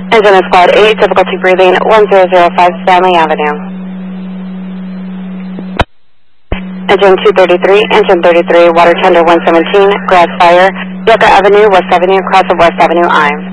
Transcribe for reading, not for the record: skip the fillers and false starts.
Engine is Squad 8, difficulty breathing, 1005 Stanley Avenue. Engine 233, Engine 33, water tender 117, grass fire, Yucca Avenue, West Avenue, cross of West Avenue I.